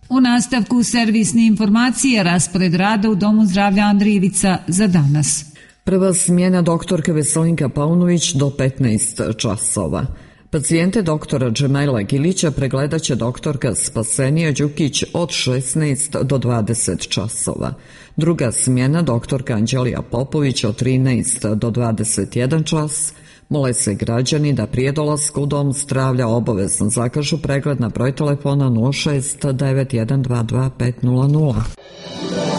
U nastavku servisne informacije raspored rada u Domu zdravlja Andrijevica za danas. Prva smjena doktorke Veselinka Paunović do 15 časova. Pacijente doktora Džemajla Gilića pregledat će doktorka Spasenija Đukić od 16 do 20 časova. Druga smjena doktorka Anđelija Popović od 13 do 21 čas. Mole se građani da prije dolaska u Dom zdravlja obavezno zakažu pregled na broj telefona 069122500.